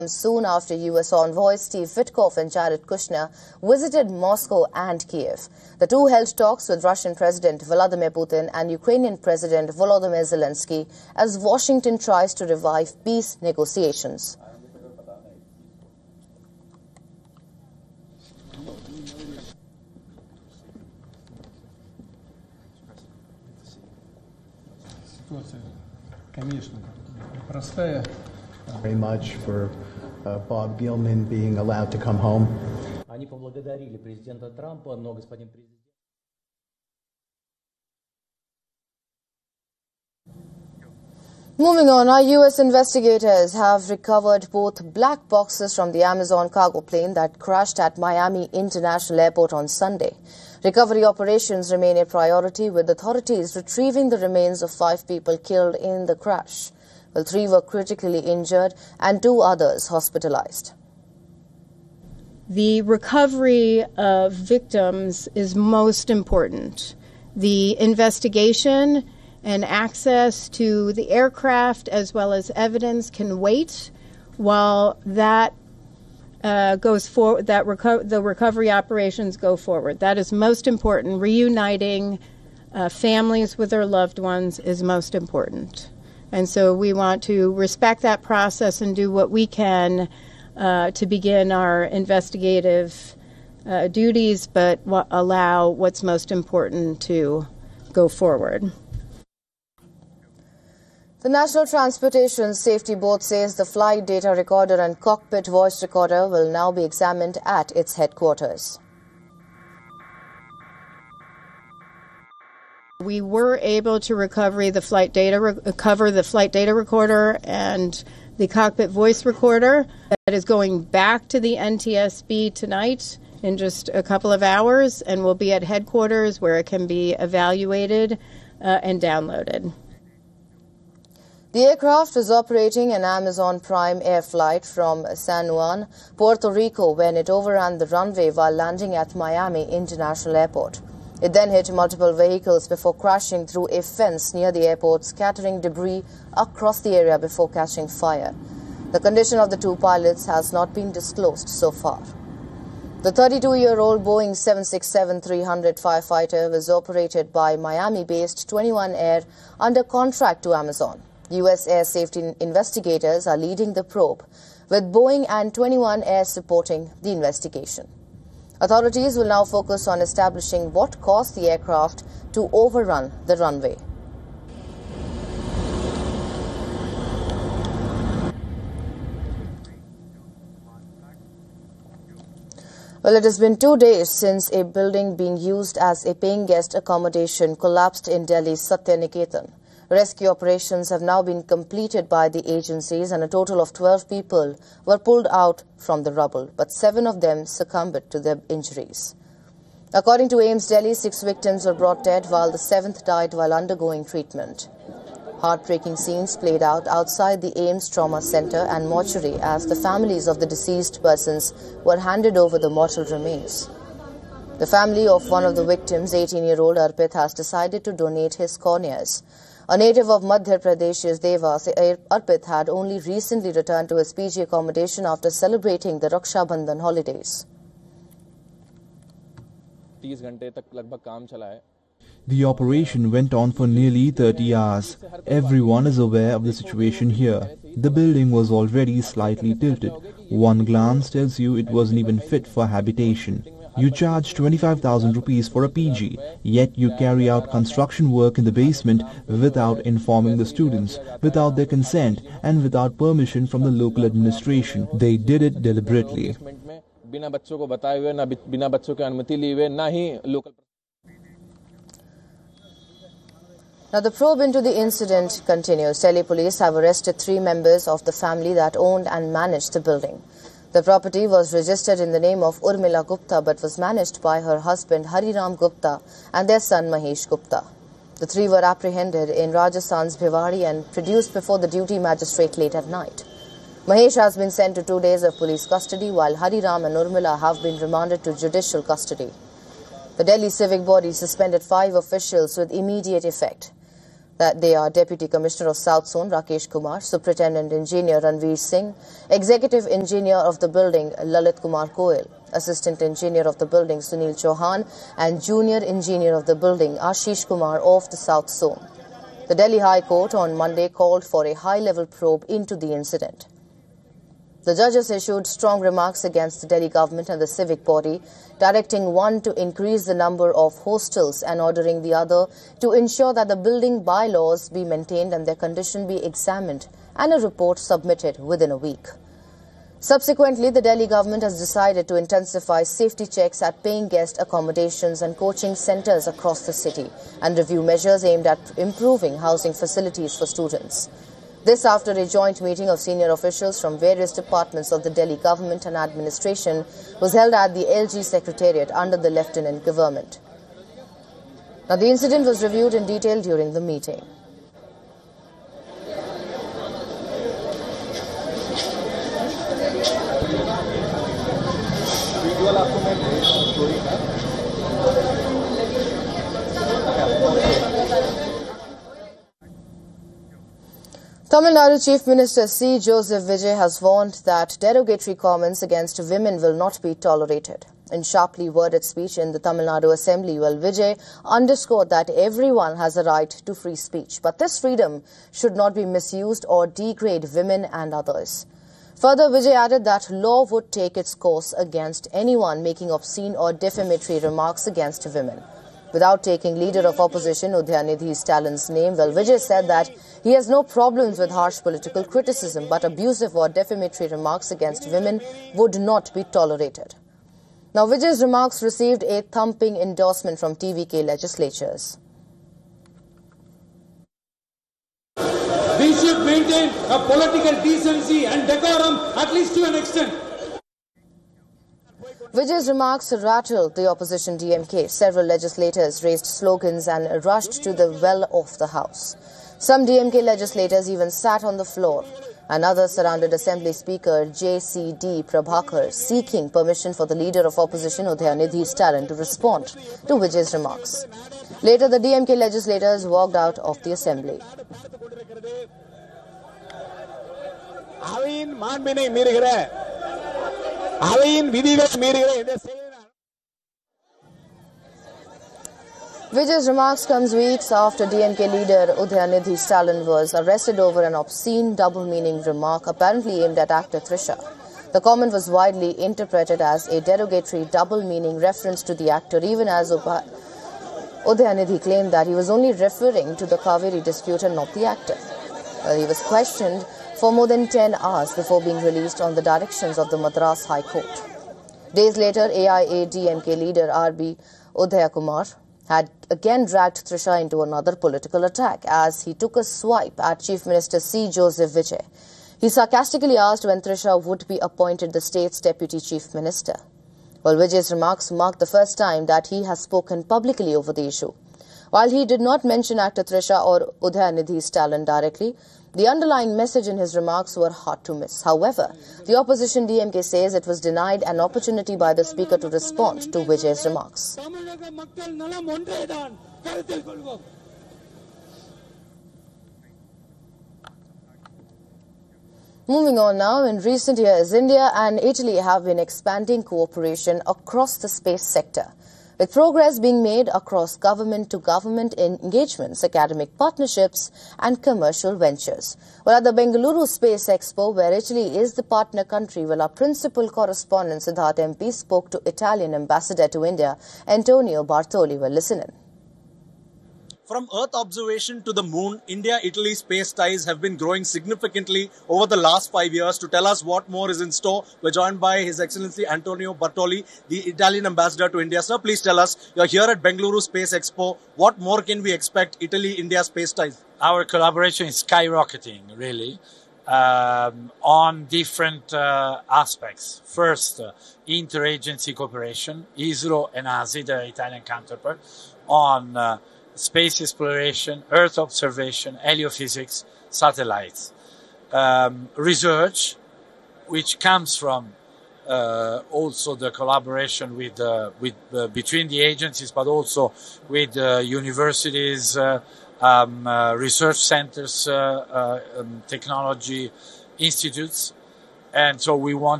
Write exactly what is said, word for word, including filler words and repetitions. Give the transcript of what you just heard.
soon after U S envoys Steve Witkoff and Jared Kushner visited Moscow and Kiev. The two held talks with Russian President Vladimir Putin and Ukrainian President Volodymyr Zelensky as Washington tries to revive peace negotiations. Very much for uh, Bob Beelman being allowed to come home. Они поблагодарили президента Трампа, но господин президент. Moving on, our U S investigators have recovered both black boxes from the Amazon cargo plane that crashed at Miami International Airport on Sunday. Recovery operations remain a priority, with authorities retrieving the remains of five people killed in the crash, while three were critically injured and two others hospitalized. The recovery of victims is most important. The investigation and access to the aircraft as well as evidence can wait while that uh, goes forward, that reco- the recovery operations go forward. That is most important. Reuniting uh, families with their loved ones is most important. And so we want to respect that process and do what we can uh, to begin our investigative uh, duties, but w- allow what's most important to go forward. The National Transportation Safety Board says the flight data recorder and cockpit voice recorder will now be examined at its headquarters. We were able to recover the flight data, recover the flight data recorder and the cockpit voice recorder. That is going back to the N T S B tonight in just a couple of hours, and will be at headquarters where it can be evaluated uh, and downloaded. The aircraft was operating an Amazon Prime Air flight from San Juan, Puerto Rico, when it overran the runway while landing at Miami International Airport. It then hit multiple vehicles before crashing through a fence near the airport, scattering debris across the area before catching fire. The condition of the two pilots has not been disclosed so far. The thirty-two-year-old Boeing seven sixty-seven three hundred firefighter was operated by Miami-based twenty-one Air under contract to Amazon. U S air safety investigators are leading the probe, with Boeing and twenty-one Air supporting the investigation. Authorities will now focus on establishing what caused the aircraft to overrun the runway. Well, it has been two days since a building being used as a paying guest accommodation collapsed in Delhi's Satya Niketan. Rescue operations have now been completed by the agencies, and a total of twelve people were pulled out from the rubble, but seven of them succumbed to their injuries. According to AIIMS Delhi, six victims were brought dead, while the seventh died while undergoing treatment. Heartbreaking scenes played out outside the AIIMS Trauma Center and mortuary as the families of the deceased persons were handed over the mortal remains. The family of one of the victims, eighteen-year-old Arpit, has decided to donate his corneas. A native of Madhya Pradesh's Devas, Arpit had only recently returned to his P G accommodation after celebrating the Raksha Bandhan holidays. The operation went on for nearly thirty hours. Everyone is aware of the situation here. The building was already slightly tilted. One glance tells you it wasn't even fit for habitation. You charge twenty-five thousand rupees for a P G, yet you carry out construction work in the basement without informing the students, without their consent, and without permission from the local administration. They did it deliberately. Now, the probe into the incident continues. Delhi police have arrested three members of the family that owned and managed the building. The property was registered in the name of Urmila Gupta but was managed by her husband Hariram Gupta and their son Mahesh Gupta. The three were apprehended in Rajasthan's Bhiwadi and produced before the duty magistrate late at night. Mahesh has been sent to two days of police custody, while Hariram and Urmila have been remanded to judicial custody. The Delhi civic body suspended five officials with immediate effect. That they are Deputy Commissioner of South Zone Rakesh Kumar, Superintendent Engineer Ranveer Singh, Executive Engineer of the building Lalit Kumar Goel, Assistant Engineer of the building Sunil Chauhan, and Junior Engineer of the building Ashish Kumar of the South Zone. The Delhi High Court on Monday called for a high-level probe into the incident. The judges issued strong remarks against the Delhi government and the civic body, directing one to increase the number of hostels and ordering the other to ensure that the building bylaws be maintained and their condition be examined and a report submitted within a week. Subsequently, the Delhi government has decided to intensify safety checks at paying guest accommodations and coaching centres across the city and review measures aimed at improving housing facilities for students. This after a joint meeting of senior officials from various departments of the Delhi government and administration was held at the L G Secretariat under the Lieutenant Government. Now, the incident was reviewed in detail during the meeting. Tamil Nadu Chief Minister C. Joseph Vijay has warned that derogatory comments against women will not be tolerated. In sharply worded speech in the Tamil Nadu Assembly, well, Vijay underscored that everyone has a right to free speech, but this freedom should not be misused or degrade women and others. Further, Vijay added that law would take its course against anyone making obscene or defamatory remarks against women. Without taking leader of opposition Udayanidhi Stalin's name, well, Vijay said that he has no problems with harsh political criticism, but abusive or defamatory remarks against women would not be tolerated. Now, Vijay's remarks received a thumping endorsement from T V K legislatures. We should maintain a political decency and decorum, at least to an extent. Vijay's remarks rattled the opposition D M K. Several legislators raised slogans and rushed to the well of the House. Some D M K legislators even sat on the floor, and others surrounded Assembly Speaker J C D Prabhakar, seeking permission for the leader of opposition Udayanidhi Stalin to respond to Vijay's remarks. Later, the D M K legislators walked out of the Assembly. Vijay's remarks comes weeks after D M K leader Udayanidhi Stalin was arrested over an obscene double-meaning remark apparently aimed at actor Trisha. The comment was widely interpreted as a derogatory double-meaning reference to the actor, even as Udayanidhi claimed that he was only referring to the Kaveri dispute and not the actor. Well, he was questioned for more than ten hours before being released on the directions of the Madras High Court. Days later, A I A D M K leader R B Udayakumar had again dragged Trisha into another political attack as he took a swipe at Chief Minister C. Joseph Vijay. He sarcastically asked when Trisha would be appointed the state's Deputy Chief Minister. Well, Vijay's remarks marked the first time that he has spoken publicly over the issue. While he did not mention actor Trisha or Udayanidhi Stalin directly, the underlying message in his remarks were hard to miss. However, the opposition D M K says it was denied an opportunity by the Speaker to respond to Vijay's remarks. Moving on now, in recent years, India and Italy have been expanding cooperation across the space sector, with progress being made across government-to-government engagements, academic partnerships and commercial ventures. Well, at the Bengaluru Space Expo, where Italy is the partner country, well, our principal correspondent Siddharth M P spoke to Italian ambassador to India, Antonio Bartoli. Well, listen in. From Earth observation to the moon, India-Italy space ties have been growing significantly over the last five years. To tell us what more is in store, we're joined by His Excellency Antonio Bartoli, the Italian ambassador to India. Sir, please tell us, you're here at Bengaluru Space Expo. What more can we expect Italy-India space ties? Our collaboration is skyrocketing, really, um, on different uh, aspects. First, uh, interagency cooperation, ISRO and A S I, the Italian counterpart, on uh, space exploration, Earth observation, heliophysics, satellites. Um, research, which comes from uh, also the collaboration with, uh, with uh, between the agencies, but also with uh, universities, uh, um, uh, research centers, uh, uh, um, technology institutes. And so we want